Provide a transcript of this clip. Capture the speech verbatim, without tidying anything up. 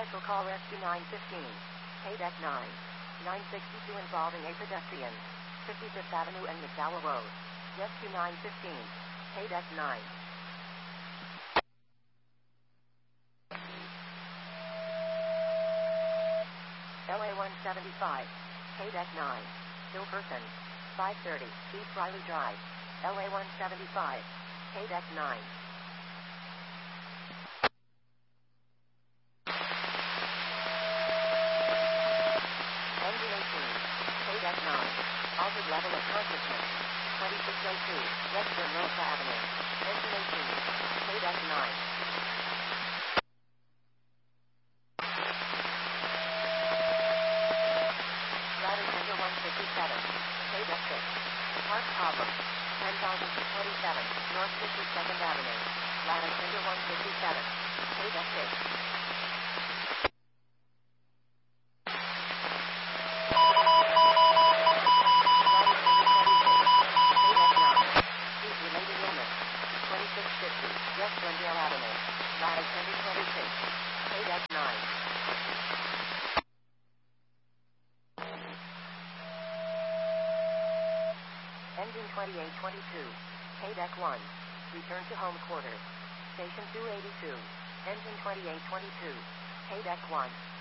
Special call Rescue nine fifteen. K-Deck nine. nine sixty-two involving a pedestrian. fifty-fifth Avenue and McDowell Road. Rescue nine fifteen. K-Deck nine. L A one seventy-five. K-Deck nine. Still person. five thirty. East Riley Drive. L A one seventy-five. K-Deck nine. Engine eighteen. K-Deck nine. Altered level of consciousness. twenty-six oh two. Western North Avenue. Engine eighteen. K-Deck nine. Ladder Center one fifty-seven. K-Deck six. Park problem. ten thousand twenty-seven. North fifty-second Avenue. Ladder Center one fifty-seven. K-Deck six. twenty-six fifty, West Glendale Avenue. Ladder Center twenty-six. K-Deck nine. Engine twenty-eight twenty-two. K-Deck one. Return to home quarters. Station two eighty-two. Engine twenty-eight twenty-two. K-Deck one.